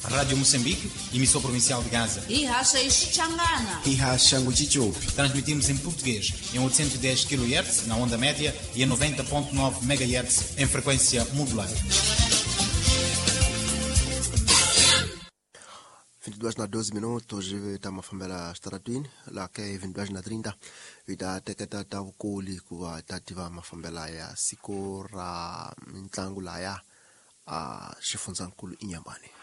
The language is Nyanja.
Rádio Moçambique, emissora provincial de Gaza. Ihasha Ixicangana. Ihasha Nguchichopi. Transmitimos em português em 810 kHz na onda média e em 90.9 MHz em frequência modular. 22:12 hoje estamos a falar estradini lá que é 22:30 vida teketa ta ukoli ku tativa mafambela ya siku ra mitlangu la ya xifundzakulu inyambani.